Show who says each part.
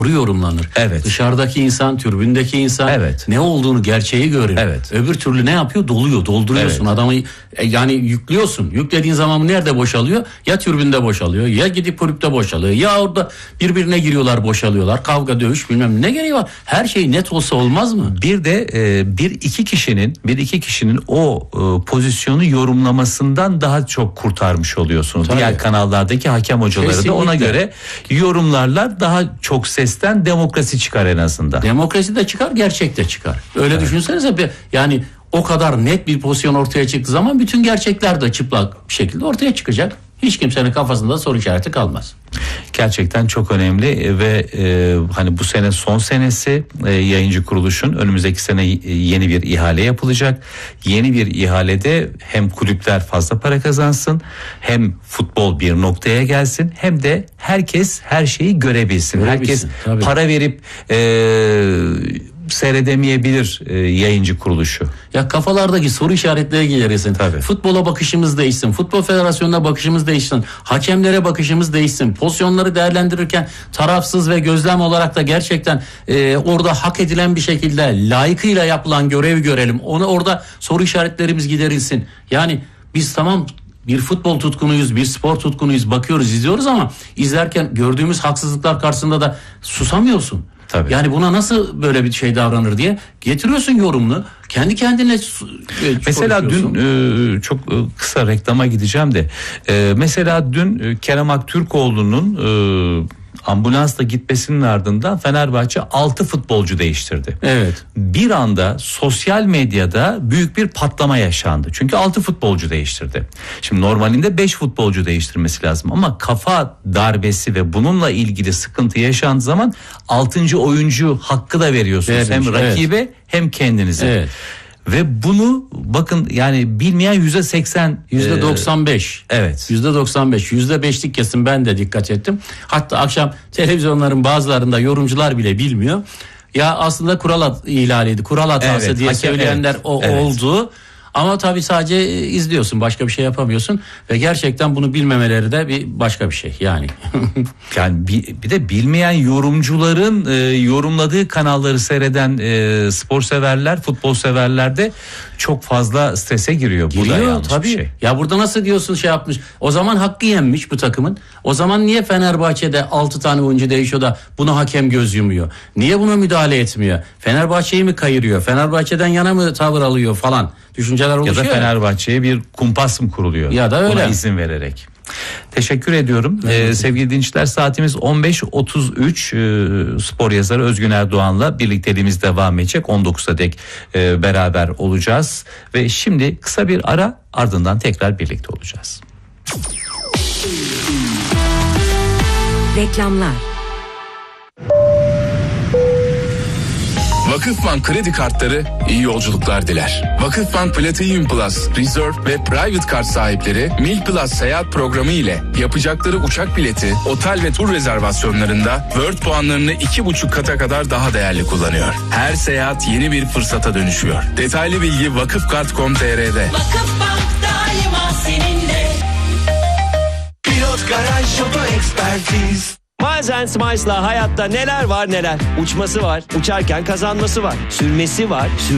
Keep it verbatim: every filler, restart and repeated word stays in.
Speaker 1: yorumlanır.
Speaker 2: Evet.
Speaker 1: Dışarıdaki insan, tribündeki insan
Speaker 2: evet.
Speaker 1: ne olduğunu, gerçeği görür.
Speaker 2: Evet.
Speaker 1: Öbür türlü ne yapıyor? Doluyor, dolduruyorsun. Evet. Adamı yani yüklüyorsun. Yüklediğin zaman nerede boşalıyor? Ya tribünde boşalıyor, ya gidip kulüpte boşalıyor, ya orada birbirine giriyorlar, boşalıyorlar. Kavga, dövüş, bilmem ne gereği var. Her şey net olsa olmaz mı?
Speaker 2: Bir de e, bir iki kişinin, bir iki kişinin o e, pozisyonu yorumlamasından daha çok kurtarmış oluyorsunuz. Tabii. Diğer kanallardaki hakem hocaları Kesinlikle. Da ona göre yorumlarlar, daha çok sesten demokrasi çıkar en azından.
Speaker 1: Demokrasi de çıkar, gerçek de çıkar. Öyle evet. Düşünsenize, yani o kadar net bir pozisyon ortaya çıktığı zaman bütün gerçekler de çıplak bir şekilde ortaya çıkacak. Hiç kimsenin kafasında soru işareti kalmaz.
Speaker 2: Gerçekten çok önemli ve e, hani bu sene son senesi e, yayıncı kuruluşun, önümüzdeki sene yeni bir ihale yapılacak. Yeni bir ihalede hem kulüpler fazla para kazansın, hem futbol bir noktaya gelsin, hem de herkes her şeyi görebilsin. görebilsin herkes tabii. Para verip e, seyredemeyebilir e, yayıncı kuruluşu.
Speaker 1: Ya kafalardaki soru işaretleri giderilsin.
Speaker 2: Tabii.
Speaker 1: Futbola bakışımız değişsin. Futbol Federasyonu'na bakışımız değişsin. Hakemlere bakışımız değişsin. Pozisyonları değerlendirirken tarafsız ve gözlem olarak da gerçekten e, orada hak edilen bir şekilde layıkıyla yapılan görevi görelim. Onu orada soru işaretlerimiz giderilsin. Yani biz tamam bir futbol tutkunuyuz, bir spor tutkunuyuz, bakıyoruz, izliyoruz ama izlerken gördüğümüz haksızlıklar karşısında da susamıyorsun.
Speaker 2: Tabii.
Speaker 1: Yani buna nasıl böyle bir şey davranır diye getiriyorsun yorumunu, kendi kendine e,
Speaker 2: mesela dün e, çok e, kısa reklama gideceğim de e, mesela dün e, Kerem Aktürkoğlu'nun e, ambulansla gitmesinin ardından Fenerbahçe altı futbolcu değiştirdi.
Speaker 1: Evet.
Speaker 2: Bir anda sosyal medyada büyük bir patlama yaşandı. Çünkü altı futbolcu değiştirdi. Şimdi normalinde beş futbolcu değiştirmesi lazım ama kafa darbesi ve bununla ilgili sıkıntı yaşandığı zaman altıncı oyuncu hakkı da veriyorsunuz. Evet, hem rakibe evet. hem kendinize.
Speaker 1: Evet.
Speaker 2: Ve bunu bakın, yani bilmeyen yüzde seksen,
Speaker 1: yüzde doksan beş.
Speaker 2: Evet.
Speaker 1: Yüzde doksan beş, yüzde beşlik kesim, ben de dikkat ettim. Hatta akşam televizyonların bazılarında yorumcular bile bilmiyor. Ya aslında kural ihlaliydi, kural hatası evet, diye hakem, söyleyenler evet, o evet. oldu. Ama tabii sadece izliyorsun, başka bir şey yapamıyorsun ve gerçekten bunu bilmemeleri de bir başka bir şey yani.
Speaker 2: Yani bir, bir de bilmeyen yorumcuların e, yorumladığı kanalları seyreden e, spor severler, futbol severler de çok fazla strese giriyor.
Speaker 1: Giriyor bu da yanlış tabii. Bir şey. Ya burada nasıl diyorsun şey yapmış? O zaman hakkı yenmiş bu takımın. O zaman niye Fenerbahçe'de altı tane oyuncu değişiyor da buna hakem göz yumuyor? Niye buna müdahale etmiyor? Fenerbahçe'yi mi kayırıyor? Fenerbahçe'den yana mı tavır alıyor falan? Düşünceler oluşuyor.
Speaker 2: Ya da Fenerbahçe'ye bir kumpas mı kuruluyor?
Speaker 1: Ya da öyle.
Speaker 2: Buna izin vererek. Teşekkür ediyorum. Evet. Ee, sevgili dinleyiciler, saatimiz on beş otuz üç. Ee, spor yazarı Özgün Erdoğan'la birlikteliğimiz devam edecek. on dokuza dek e, beraber olacağız. Ve şimdi kısa bir ara, ardından tekrar birlikte olacağız.
Speaker 3: Reklamlar.
Speaker 4: Vakıfbank kredi kartları iyi yolculuklar diler. Vakıfbank Platinum Plus, Reserve ve Private Card sahipleri Mil Plus seyahat programı ile yapacakları uçak bileti, otel ve tur rezervasyonlarında World puanlarını iki buçuk kata kadar daha değerli kullanıyor. Her seyahat yeni bir fırsata dönüşüyor. Detaylı bilgi vakıfkart nokta com nokta tr'de.
Speaker 5: Vakıfbank daima seninle. Pilot Garaj Oto Ekspertiz.
Speaker 6: Miles and Smiles'la hayatta neler var neler. Uçması var, uçarken kazanması var. Sürmesi var, sür